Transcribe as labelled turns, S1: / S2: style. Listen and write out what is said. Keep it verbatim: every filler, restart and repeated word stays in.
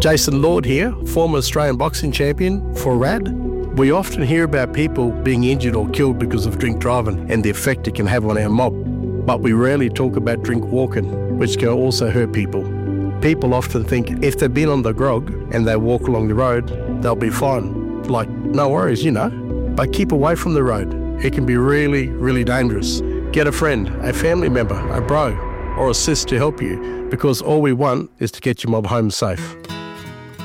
S1: Jason Lord here, former Australian boxing champion for R A D. We often hear about people being injured or killed because of drink driving and the effect it can have on our mob. But we rarely talk about drink walking, which can also hurt people. People often think if they've been on the grog and they walk along the road, they'll be fine. Like, no worries, you know. But keep away from the road. It can be really, really dangerous. Get a friend, a family member, a bro, or a sis to help you, because all we want is to get your mob home safe.